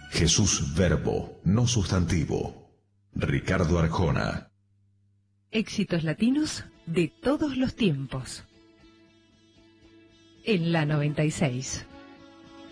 Jesús Verbo, no sustantivo. Ricardo Arjona. Éxitos latinos de todos los tiempos. En la 96.